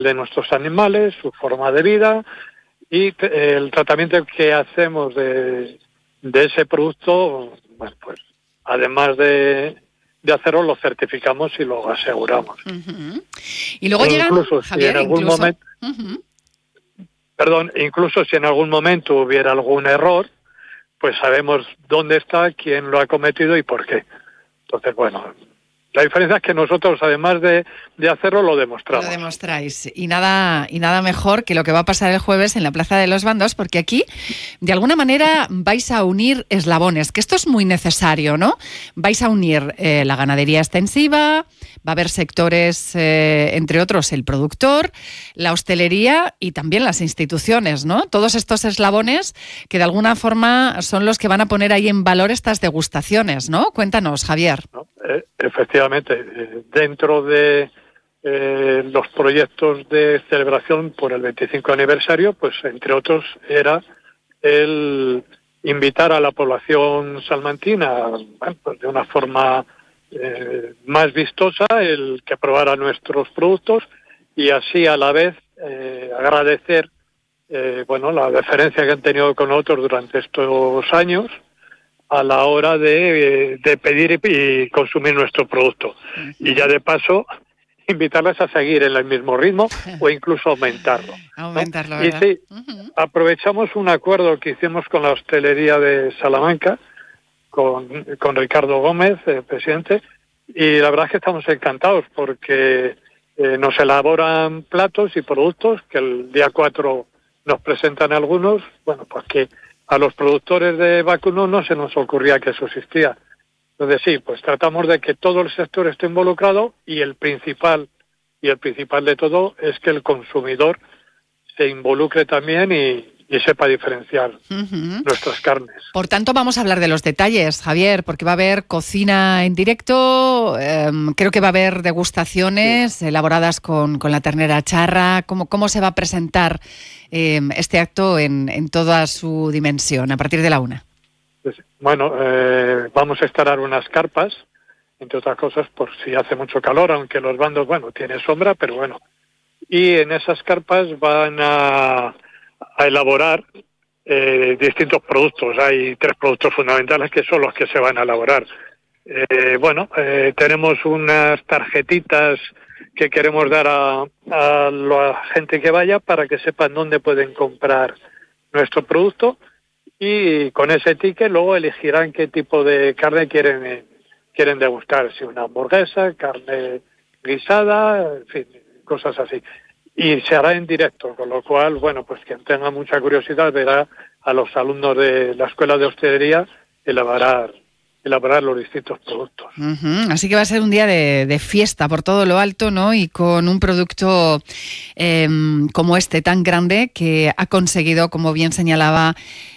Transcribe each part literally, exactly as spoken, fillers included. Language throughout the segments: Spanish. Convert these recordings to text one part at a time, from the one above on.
de nuestros animales, su forma de vida y el tratamiento que hacemos de, de ese producto, bueno, pues además de, de hacerlo, lo certificamos y lo aseguramos. Uh-huh. Y luego e llegan, incluso Javier, si en algún incluso... momento, uh-huh. perdón, incluso si en algún momento hubiera algún error, pues sabemos dónde está, quién lo ha cometido y por qué. Entonces, bueno, la diferencia es que nosotros, además de, de hacerlo, lo demostramos. Lo demostráis. Y nada, y nada mejor que lo que va a pasar el jueves en la Plaza de los Bandos, porque aquí, de alguna manera, vais a unir eslabones, que esto es muy necesario, ¿no? Vais a unir eh, la ganadería extensiva, va a haber sectores, eh, entre otros, el productor, la hostelería y también las instituciones, ¿no? Todos estos eslabones que, de alguna forma, son los que van a poner ahí en valor estas degustaciones, ¿no? Cuéntanos, Javier. ¿No? Eh, efectivamente, eh, dentro de eh, los proyectos de celebración por el veinticinco aniversario, pues entre otros era el invitar a la población salmantina, bueno, pues de una forma eh, más vistosa, el que probara nuestros productos y así a la vez eh, agradecer eh, bueno, la deferencia que han tenido con nosotros durante estos años a la hora de, de pedir y consumir nuestro producto. Uh-huh. Y ya de paso, invitarles a seguir en el mismo ritmo o incluso aumentarlo. Aumentarlo, ¿no? Y sí, uh-huh. aprovechamos un acuerdo que hicimos con la hostelería de Salamanca, con, con Ricardo Gómez, el presidente, y la verdad es que estamos encantados porque eh, nos elaboran platos y productos que el día cuatro nos presentan algunos, bueno, pues que a los productores de vacuno no se nos ocurría que eso existía. Entonces sí, pues tratamos de que todo el sector esté involucrado y el principal y el principal de todo es que el consumidor se involucre también y, y sepa diferenciar uh-huh. nuestras carnes. Por tanto, vamos a hablar de los detalles, Javier, porque va a haber cocina en directo, eh, creo que va a haber degustaciones sí. elaboradas con, con la ternera charra. ¿Cómo, cómo se va a presentar eh, este acto en, en toda su dimensión, a partir de la una? Pues, bueno, eh, vamos a instalar unas carpas, entre otras cosas, por si hace mucho calor, aunque los bandos, bueno, tiene sombra, pero bueno. Y en esas carpas van a, a elaborar eh, distintos productos. Hay tres productos fundamentales que son los que se van a elaborar. Eh, bueno, eh, tenemos unas tarjetitas que queremos dar a, a la gente que vaya para que sepan dónde pueden comprar nuestro producto y con ese ticket luego elegirán qué tipo de carne quieren eh, quieren degustar, si una hamburguesa, carne guisada, en fin, cosas así. Y se hará en directo, con lo cual, bueno, pues quien tenga mucha curiosidad verá a los alumnos de la Escuela de Hostelería elaborar elaborar los distintos productos. Uh-huh. Así que va a ser un día de, de fiesta por todo lo alto, ¿no? Y con un producto eh, como este tan grande que ha conseguido, como bien señalaba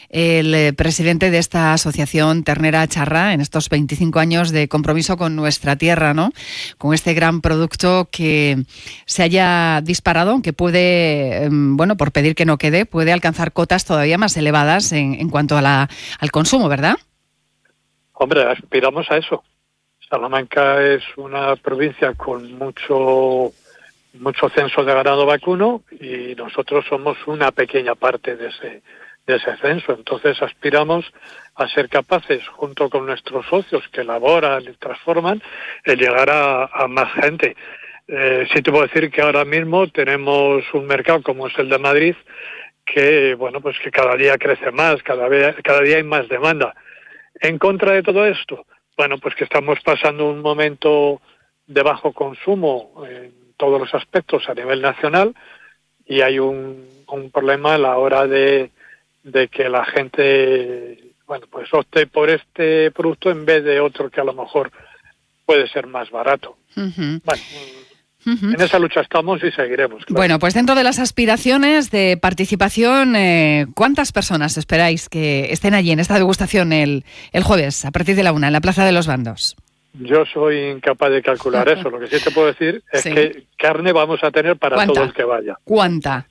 el presidente de esta asociación Ternera Charra, en estos veinticinco años de compromiso con nuestra tierra, ¿no? Con este gran producto que se haya disparado, aunque puede, bueno, por pedir que no quede, puede alcanzar cotas todavía más elevadas en, en cuanto a la, al consumo, ¿verdad? Hombre, aspiramos a eso. Salamanca es una provincia con mucho mucho censo de ganado vacuno y nosotros somos una pequeña parte de ese de ese censo. Entonces aspiramos a ser capaces, junto con nuestros socios que elaboran y transforman, de llegar a, a más gente. Eh, sí te puedo decir que ahora mismo tenemos un mercado como es el de Madrid que, bueno, pues que cada día crece más, cada vez, cada día hay más demanda. En contra de todo esto, bueno, pues que estamos pasando un momento de bajo consumo en todos los aspectos a nivel nacional y hay un, un problema a la hora de, de que la gente, bueno, pues opte por este producto en vez de otro que a lo mejor puede ser más barato. Uh-huh. Bueno, Uh-huh. En esa lucha estamos y seguiremos. Claro. Bueno, pues dentro de las aspiraciones de participación, eh, ¿cuántas personas esperáis que estén allí en esta degustación el, el jueves, a partir de la una, en la Plaza de los Bandos? Yo soy incapaz de calcular eso. Lo que sí te puedo decir es sí. que carne vamos a tener para ¿Cuánta? todo el que vaya. ¿Cuánta?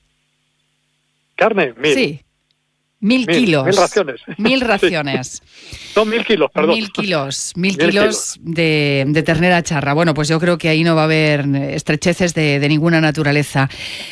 ¿Carne? Mil. Sí. Mil, mil kilos. Mil raciones. Mil raciones. Sí. Son mil kilos, perdón. Mil kilos. Mil, mil kilos, kilos. De, de ternera charra. Bueno, pues yo creo que ahí no va a haber estrecheces de, de ninguna naturaleza.